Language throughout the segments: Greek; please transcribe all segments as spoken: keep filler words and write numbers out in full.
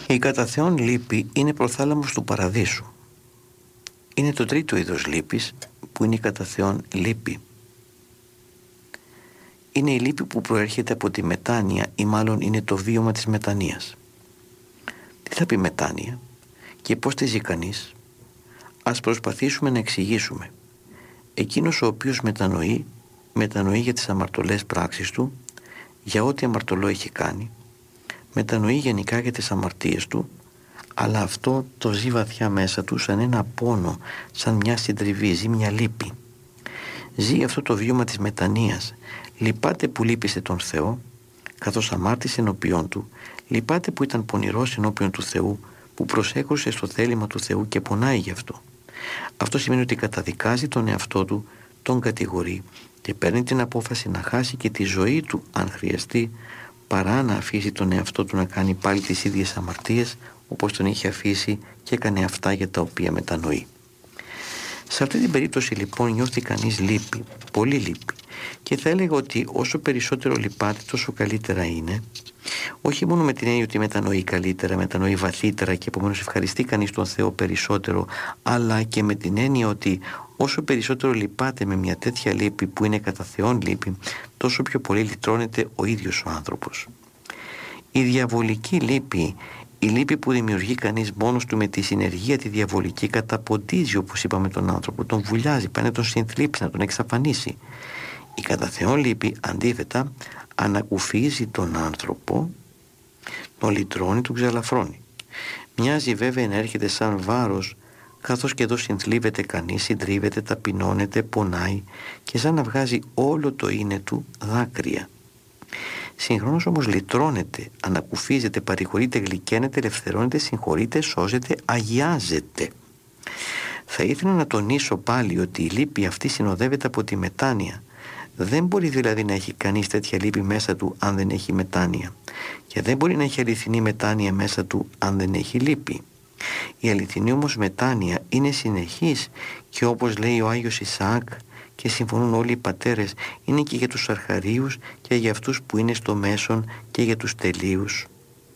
Η κατά Θεόν λύπη είναι προθάλαμος του παραδείσου. Είναι το τρίτο είδος λύπης που είναι η κατά Θεόν λύπη. Είναι η λύπη που προέρχεται από τη μετάνοια ή μάλλον είναι το βίωμα της μετανοίας. Τι θα πει μετάνοια και πώς τη ζει κανείς? Ας προσπαθήσουμε να εξηγήσουμε. Εκείνος ο οποίος μετανοεί, μετανοεί για τις αμαρτωλές πράξεις του, για ό,τι αμαρτωλό έχει κάνει, μετανοεί γενικά για τις αμαρτίες του, αλλά αυτό το ζει βαθιά μέσα του σαν ένα πόνο, σαν μια συντριβή, ζει μια λύπη. Ζει αυτό το βίωμα της μετανοίας. Λυπάται που λύπησε τον Θεό, καθώς αμάρτησε ενώπιον του, λυπάται που ήταν πονηρός ενώπιον του Θεού, που προσέκρουσε στο θέλημα του Θεού και πονάει γι' αυτό. Αυτό σημαίνει ότι καταδικάζει τον εαυτό του, τον κατηγορεί και παίρνει την απόφαση να χάσει και τη ζωή του αν χρειαστεί, παρά να αφήσει τον εαυτό του να κάνει πάλι τις ίδιες αμαρτίες όπως τον είχε αφήσει και έκανε αυτά για τα οποία μετανοεί. Σε αυτή την περίπτωση λοιπόν νιώθει κανείς λύπη, πολύ λύπη, και θα έλεγα ότι όσο περισσότερο λυπάται τόσο καλύτερα είναι, όχι μόνο με την έννοια ότι μετανοεί καλύτερα, μετανοεί βαθύτερα και επομένως ευχαριστεί κανείς τον Θεό περισσότερο, αλλά και με την έννοια ότι όσο περισσότερο λυπάται με μια τέτοια λύπη που είναι κατά Θεόν λύπη, τόσο πιο πολύ λυτρώνεται ο ίδιος ο άνθρωπος. Η διαβολική λύπη, η λύπη που δημιουργεί κανείς μόνος του με τη συνεργία τη διαβολική, καταποντίζει, όπως είπαμε, τον άνθρωπο, τον βουλιάζει, πάει να τον συνθλίψει, να τον εξαφανίσει. Η κατά Θεόν λύπη, αντίθετα, ανακουφίζει τον άνθρωπο, τον λυτρώνει, τον ξαλαφρώνει. Μοιάζει βέβαια να έρχεται σαν βάρος, καθώς και εδώ συνθλίβεται κανείς, συντρίβεται, ταπεινώνεται, πονάει και σαν να βγάζει όλο το είναι του δάκρυα. Συγχρόνως όμως λυτρώνεται, ανακουφίζεται, παρηγορείται, γλυκαίνεται, ελευθερώνεται, συγχωρείται, σώζεται, αγιάζεται. Θα ήθελα να τονίσω πάλι ότι η λύπη αυτή συνοδεύεται από τη μετάνοια. Δεν μπορεί δηλαδή να έχει κανείς τέτοια λύπη μέσα του αν δεν έχει μετάνοια. Και δεν μπορεί να έχει αληθινή μετάνοια μέσα του αν δεν έχει λύπη. Η αληθινή όμως μετάνοια είναι συνεχής και όπως λέει ο Άγιος Ισαάκ και συμφωνούν όλοι οι πατέρες, είναι και για τους αρχαρίους και για αυτούς που είναι στο μέσον και για τους τελείους.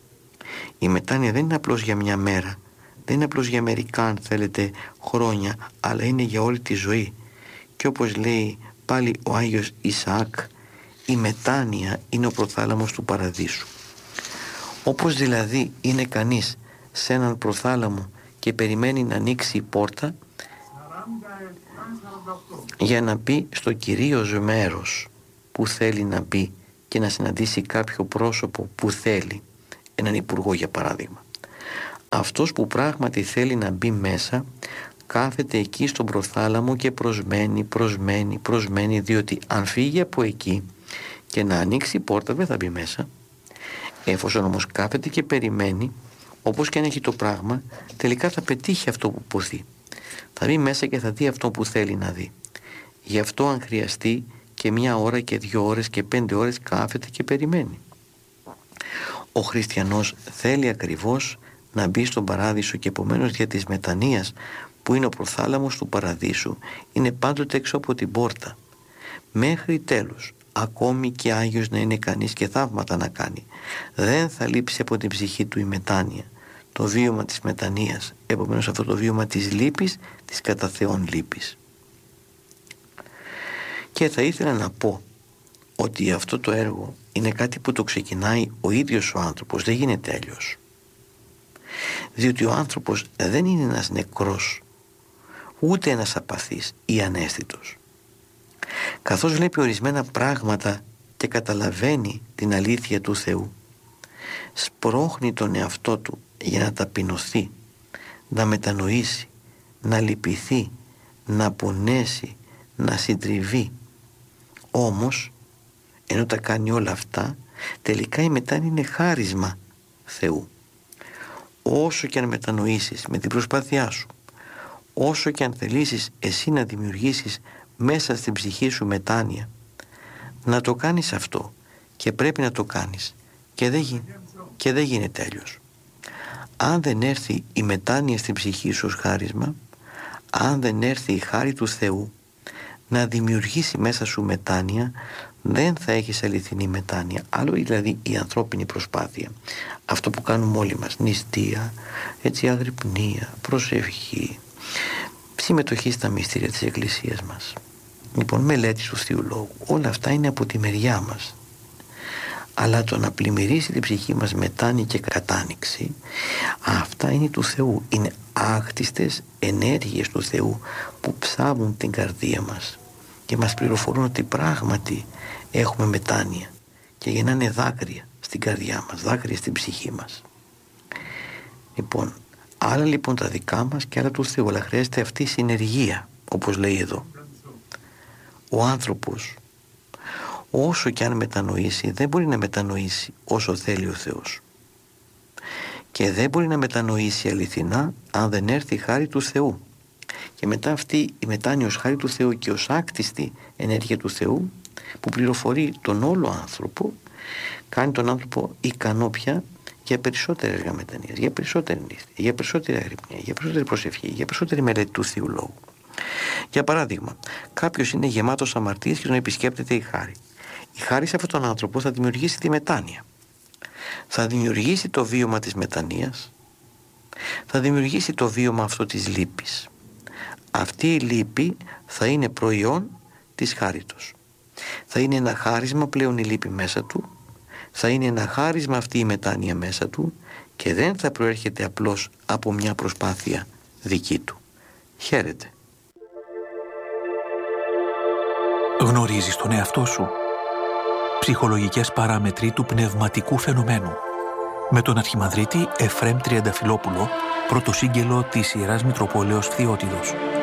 Η μετάνοια δεν είναι απλώς για μια μέρα, δεν είναι απλώς για μερικά αν θέλετε χρόνια, αλλά είναι για όλη τη ζωή. Και όπως λέει πάλι ο Άγιος Ισαάκ, η μετάνοια είναι ο προθάλαμος του παραδείσου. Όπως δηλαδή είναι κανείς σε έναν προθάλαμο και περιμένει να ανοίξει η πόρτα για να μπει στο κυρίως μέρος που θέλει να μπει και να συναντήσει κάποιο πρόσωπο που θέλει, έναν υπουργό για παράδειγμα. Αυτός που πράγματι θέλει να μπει μέσα κάθεται εκεί στον προθάλαμο και προσμένει, προσμένει, προσμένει, διότι αν φύγει από εκεί και να ανοίξει η πόρτα δεν θα μπει μέσα. Εφόσον όμως κάθεται και περιμένει, όπως και αν έχει το πράγμα, τελικά θα πετύχει αυτό που ποθεί. Θα μπει μέσα και θα δει αυτό που θέλει να δει. Γι' αυτό αν χρειαστεί και μια ώρα και δύο ώρες και πέντε ώρες κάθεται και περιμένει. Ο χριστιανός θέλει ακριβώς να μπει στον παράδεισο και επομένως δια της μετανοίας που είναι ο προθάλαμος του παραδείσου είναι πάντοτε έξω από την πόρτα. Μέχρι τέλους, ακόμη και Άγιος να είναι κανείς και θαύματα να κάνει, δεν θα λείψει από την ψυχή του η μετάνοια, το βίωμα της μετανοίας, επομένως αυτό το βίωμα της λύπης, της κατά Θεόν λύπης. Και θα ήθελα να πω ότι αυτό το έργο είναι κάτι που το ξεκινάει ο ίδιος ο άνθρωπος, δεν γίνεται αλλιώς. Διότι ο άνθρωπος δεν είναι ένας νεκρός, ούτε ένας απαθής ή αναίσθητος. Καθώς βλέπει ορισμένα πράγματα και καταλαβαίνει την αλήθεια του Θεού, σπρώχνει τον εαυτό του για να ταπεινωθεί, να μετανοήσει, να λυπηθεί, να πονέσει, να συντριβεί. Όμως, ενώ τα κάνει όλα αυτά, τελικά η μετάνοια είναι χάρισμα Θεού. Όσο και αν μετανοήσεις με την προσπάθειά σου, όσο και αν θελήσεις εσύ να δημιουργήσεις μέσα στην ψυχή σου μετάνοια, να το κάνεις αυτό και πρέπει να το κάνεις και δεν, γι... και δεν γίνεται αλλιώς. Αν δεν έρθει η μετάνοια στην ψυχή σου ως χάρισμα, αν δεν έρθει η χάρη του Θεού να δημιουργήσει μέσα σου μετάνοια, δεν θα έχεις αληθινή μετάνοια. Άλλο δηλαδή η ανθρώπινη προσπάθεια, αυτό που κάνουμε όλοι μας, νηστεία, έτσι, αγρυπνία, προσευχή, συμμετοχή στα μυστήρια της Εκκλησίας μας, λοιπόν, μελέτη του Θείου Λόγου, όλα αυτά είναι από τη μεριά μας. Αλλά το να πλημμυρίσει την ψυχή μας μετάνοια και κατάνοιξη, αυτά είναι του Θεού. Είναι άκτιστες ενέργειες του Θεού που ψάβουν την καρδία μας και μας πληροφορούν ότι πράγματι έχουμε μετάνοια και γεννάνε δάκρυα στην καρδιά μας, δάκρυα στην ψυχή μας. Λοιπόν, άλλα λοιπόν τα δικά μας και άλλα του Θεού, αλλά χρειάζεται αυτή η συνεργεία, όπως λέει εδώ. Ο άνθρωπος, όσο και αν μετανοήσει, δεν μπορεί να μετανοήσει όσο θέλει ο Θεός. Και δεν μπορεί να μετανοήσει αληθινά αν δεν έρθει η χάρη του Θεού. Και μετά αυτή η μετάνοια ως χάρη του Θεού και ως άκτιστη ενέργεια του Θεού, που πληροφορεί τον όλο άνθρωπο, κάνει τον άνθρωπο ικανό πια για περισσότερα έργα μετανοίας, για περισσότερη νύχτα, για περισσότερη αγρυπνία, για περισσότερη προσευχή, για περισσότερη μελέτη του Θείου Λόγου. Για παράδειγμα, κάποιος είναι γεμάτος αμαρτίες και τον επισκέπτεται η χάρη. Η χάρη σε αυτόν τον άνθρωπο θα δημιουργήσει τη μετάνοια. Θα δημιουργήσει το βίωμα της μετανοίας, θα δημιουργήσει το βίωμα αυτό της λύπης. Αυτή η λύπη θα είναι προϊόν της χάριτος. Θα είναι ένα χάρισμα πλέον η λύπη μέσα του, θα είναι ένα χάρισμα αυτή η μετάνοια μέσα του και δεν θα προέρχεται απλώς από μια προσπάθεια δική του. Χαίρετε. Γνωρίζεις τον εαυτό σου? Ψυχολογικές παράμετροι του πνευματικού φαινομένου. Με τον Αρχιμανδρίτη Εφραίμ Τριανταφυλόπουλο, πρωτοσύγγελο της Ιεράς Μητροπόλεως Φθιώτιδος.